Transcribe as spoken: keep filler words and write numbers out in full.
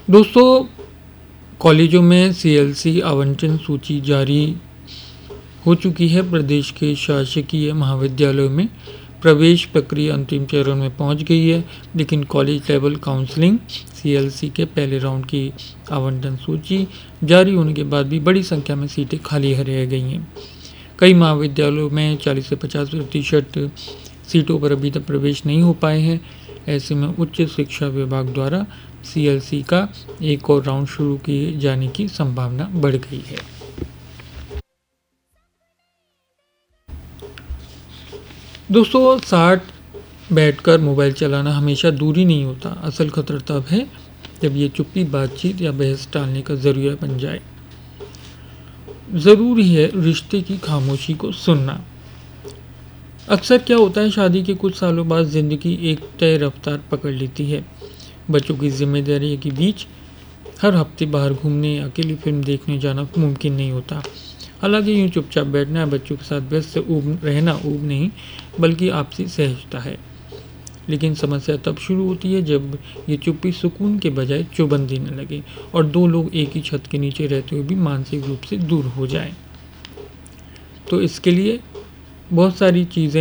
दोस्तों, कॉलेजों में सीएलसी आवंटन सूची जारी हो चुकी है। प्रदेश के शासकीय महाविद्यालयों में प्रवेश प्रक्रिया अंतिम चरण में पहुंच गई है, लेकिन कॉलेज लेवल काउंसलिंग सीएलसी के पहले राउंड की आवंटन सूची जारी होने के बाद भी बड़ी संख्या में सीटें खाली रह गई हैं। कई महाविद्यालयों में चालीस से पचास प्रतिशत सीटों पर अभी तक प्रवेश नहीं हो पाए हैं। ऐसे में उच्च शिक्षा विभाग द्वारा सीएलसी का एक और राउंड शुरू किए जाने की संभावना बढ़ गई है। दोस्तों, साथ बैठकर मोबाइल चलाना हमेशा दूरी नहीं होता। असल खतरा तब है जब ये चुप्पी बातचीत या बहस टालने का जरिया बन जाए। ज़रूरी है रिश्ते की खामोशी को सुनना। अक्सर क्या होता है, शादी के कुछ सालों बाद ज़िंदगी एक तय रफ्तार पकड़ लेती है। बच्चों की जिम्मेदारी के बीच हर हफ्ते बाहर घूमने, अकेली फिल्म देखने जाना मुमकिन नहीं होता। हालांकि यूँ चुपचाप बैठना या बच्चों के साथ व्यस्त ऊब रहना ऊब नहीं, बल्कि आपसी सहजता है। लेकिन समस्या तब शुरू होती है जब ये चुप्पी सुकून के बजाय चुभन देने लगे और दो लोग एक ही छत के नीचे रहते हुए भी मानसिक रूप से दूर हो जाएं। तो इसके लिए बहुत सारी चीज़ें